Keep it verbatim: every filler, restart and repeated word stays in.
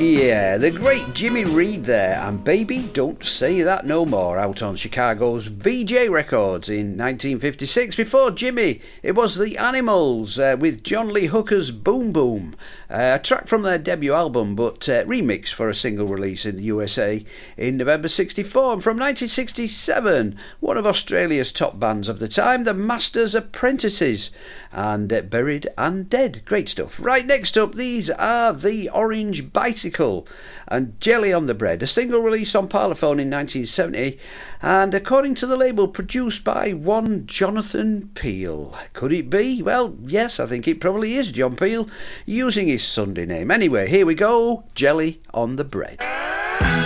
Yeah, the great Jimmy Reed there, and Baby Don't Say That No More, out on Chicago's V J Records in nineteen fifty-six. Before Jimmy, it was the Animals uh, with John Lee Hooker's Boom Boom, uh, a track from their debut album, but uh, remixed for a single release in the U S A in November sixty-four. And from nineteen sixty-seven, one of Australia's top bands of the time, the Masters Apprentices, and uh, Buried and Dead. Great stuff. Right, next up, these are the Orange Bicycle and Jelly on the Bread, a single released on Parlophone in nineteen seventy, and according to the label, produced by one Jonathan Peel. Could it be? Well, yes, I think it probably is John Peel, using his Sunday name. Anyway, here we go, Jelly on the Bread.